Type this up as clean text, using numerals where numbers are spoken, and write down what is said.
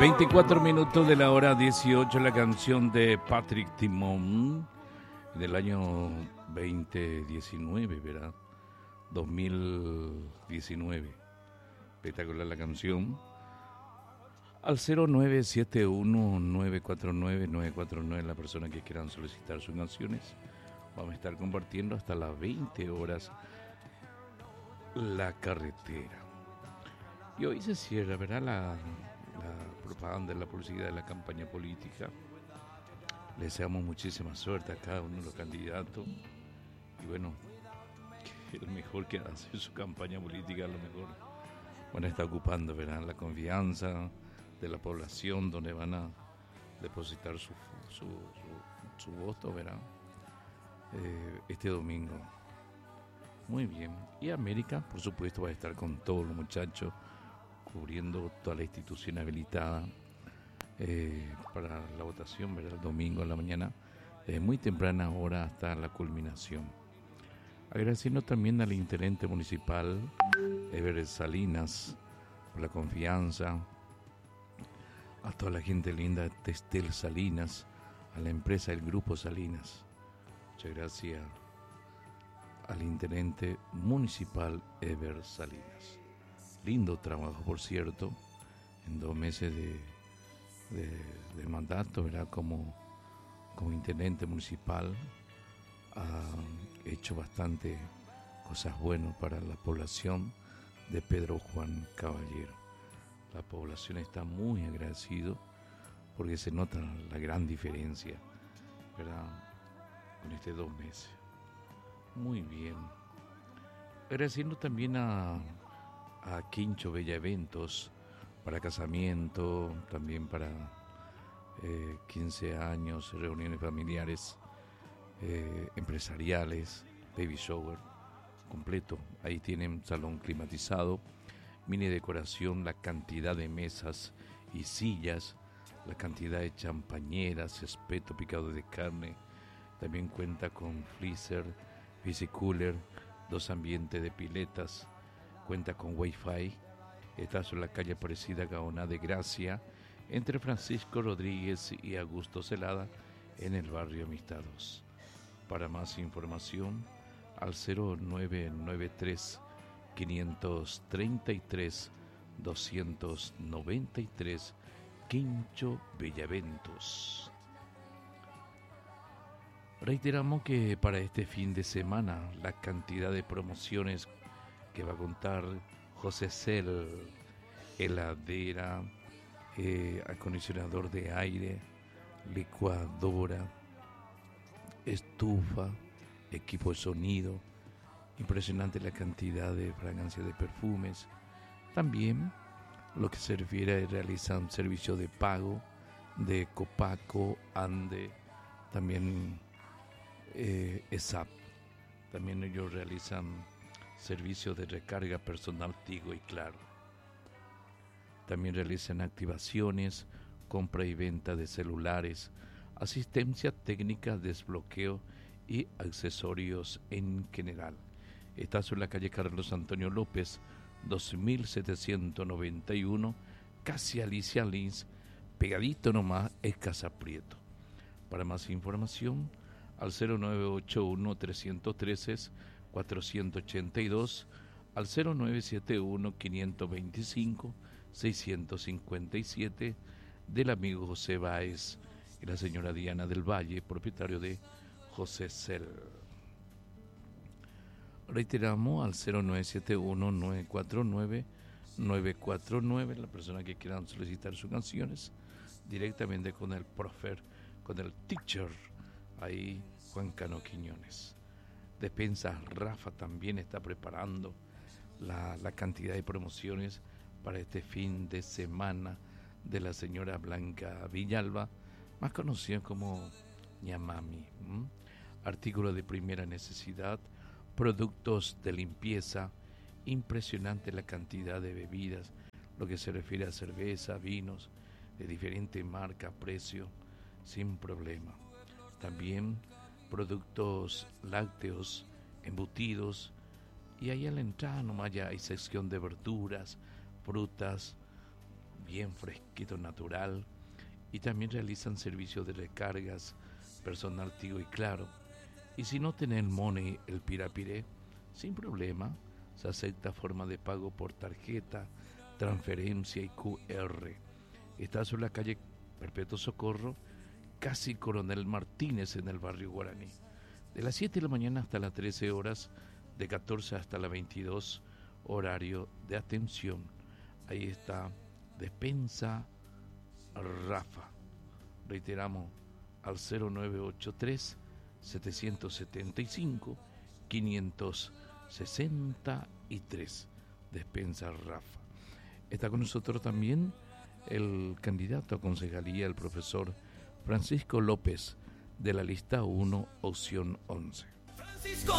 24 minutos de la hora 18, la canción de Patrick Timón del año 2019, ¿verdad? 2019. Espectacular la canción. Al 0971-949-949, la persona que quieran solicitar sus canciones. Vamos a estar compartiendo hasta las 20 horas la carretera. Y hoy se cierra, ¿verdad? La propaganda, la publicidad de la campaña política. Le deseamos muchísima suerte a cada uno de los candidatos. Y bueno, que el mejor que hace su campaña política, a lo mejor van a estar ocupando, ¿verdad? La confianza de la población, donde van a depositar su voto, ¿verdad? Este domingo. Muy bien. Y América, por supuesto, va a estar con todos los muchachos, cubriendo toda la institución habilitada para la votación, ¿verdad? El domingo en la mañana, muy temprana hora hasta la culminación. Agradeciendo también al intendente municipal, Ever Salinas, por la confianza, a toda la gente linda de Testel Salinas, a la empresa del Grupo Salinas. Muchas gracias al intendente municipal Ever Salinas. Lindo trabajo, por cierto, en 2 meses de mandato, ¿verdad? Como intendente municipal, ha hecho bastante cosas buenas para la población de Pedro Juan Caballero. La población está muy agradecida porque se nota la gran diferencia, ¿verdad? Con estos 2 meses. Muy bien. Agradeciendo también a Quincho Bella Eventos para casamiento, también para 15 años, reuniones familiares, empresariales, baby shower completo. Ahí tienen salón climatizado, mini decoración, la cantidad de mesas y sillas, la cantidad de champañeras, espeto picado de carne. También cuenta con freezer, piscicooler, 2 ambientes de piletas. Cuenta con Wi-Fi. Está sobre la calle Aparecida Gaona de Gracia, entre Francisco Rodríguez y Augusto Celada, en el barrio Amistados. Para más información, al 0993 533 293, Quincho Bellaventos. Reiteramos que para este fin de semana la cantidad de promociones que va a contar José Cel, heladera, acondicionador de aire, licuadora, estufa, equipo de sonido. Impresionante la cantidad de fragancias de perfumes. También lo que se refiere a realizar un servicio de pago de Copaco, Ande, también ESAP. También ellos realizan servicios de recarga personal Tigo y Claro. También realizan activaciones, compra y venta de celulares, asistencia técnica, desbloqueo y accesorios en general. Está sobre la calle Carlos Antonio López, 2791, casi Alicia Lins, pegadito nomás es Casa Prieto. Para más información, al 0981-313-482, al 0971-525-657, del amigo José Báez y la señora Diana del Valle, propietario de José Cel. Reiteramos al 0971-949-949, la persona que quieran solicitar sus canciones, directamente con el profer, con el teacher, ahí Juan Cano Quiñones. Despensa Rafa también está preparando la cantidad de promociones para este fin de semana de la señora Blanca Villalba, más conocida como Ñamami. Artículos de primera necesidad, productos de limpieza, impresionante la cantidad de bebidas, lo que se refiere a cerveza, vinos, de diferente marca, precio, sin problema. También productos lácteos, embutidos, y ahí a la entrada nomás ya hay sección de verduras, frutas, bien fresquito, natural, y también realizan servicios de recargas, personal Tigo y Claro. Y si no tenés Money, el Pirapiré, sin problema, se acepta forma de pago por tarjeta, transferencia y QR. Está sobre la calle Perpetuo Socorro, casi Coronel Martínez, en el barrio Guaraní. De las 7 de la mañana hasta las 13 horas, de 14 hasta las 22, horario de atención. Ahí está Despensa Rafa. Reiteramos al 0983 775 563. Despensa Rafa. Está con nosotros también el candidato a concejalía, el profesor Francisco López, de la lista 1, opción 11. Francisco